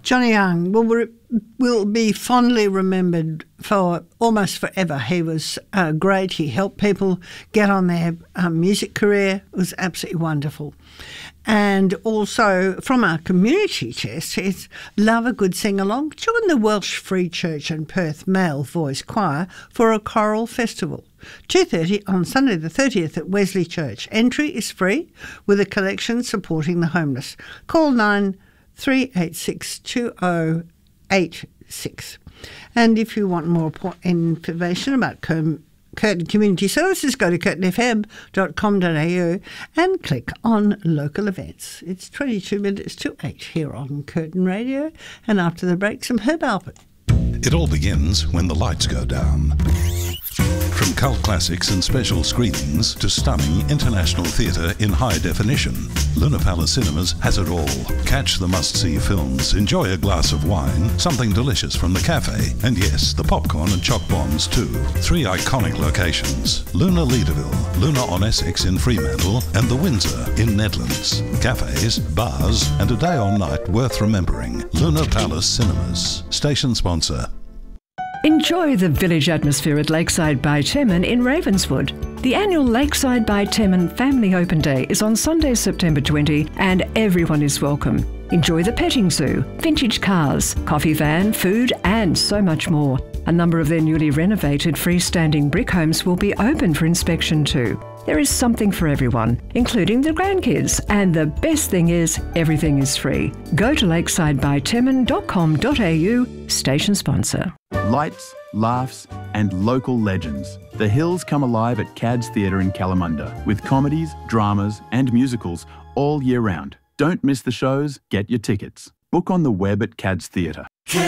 Johnny Young will be fondly remembered for almost forever. He was great. He helped people get on their music career. It was absolutely wonderful. And also from our community chest is love a good sing-along. Join the Welsh Free Church and Perth Male Voice Choir for a choral festival. 2:30 on Sunday the 30th at Wesley Church. Entry is free with a collection supporting the homeless. Call 9386 2086. And if you want more information about Curtin Community Services, go to curtinfm.com.au and click on local events. It's 22 minutes to 8 here on Curtin Radio. And after the break, some Herb Alpert. It all begins when the lights go down. From cult classics and special screenings to stunning international theatre in high definition, Luna Palace Cinemas has it all. Catch the must-see films, enjoy a glass of wine, something delicious from the cafe, and yes, the popcorn and choc bombs too. 3 iconic locations: Luna Leederville, Luna on Essex in Fremantle, and the Windsor in Nedlands. Cafes, bars, and a day or night worth remembering. Luna Palace Cinemas. Station sponsor. Enjoy the village atmosphere at Lakeside by Temin in Ravenswood. The annual Lakeside by Temin Family Open Day is on Sunday, September 20, and everyone is welcome. Enjoy the petting zoo, vintage cars, coffee van, food, and so much more. A number of their newly renovated freestanding brick homes will be open for inspection too. There is something for everyone, including the grandkids, and the best thing is, everything is free. Go to lakesideby.temin.com.au, station sponsor. Lights, laughs, and local legends. The Hills come alive at Cad's Theatre in Kalamunda with comedies, dramas, and musicals all year round. Don't miss the shows, get your tickets. Book on the web at Cad's Theatre.